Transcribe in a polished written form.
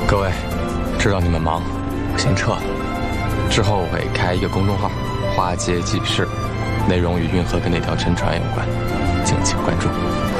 各位，知道你们忙，我先撤了。之后我会开一个公众号“花街记事”，内容与运河跟那条沉船有关，敬请关注。